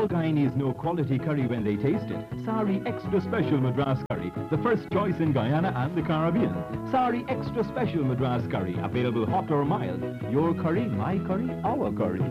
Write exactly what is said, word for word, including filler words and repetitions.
All Guyanese know quality curry when they taste it. Sari Extra Special Madras Curry, the first choice in Guyana and the Caribbean. Sari Extra Special Madras Curry, available hot or mild. Your curry, my curry, our curry.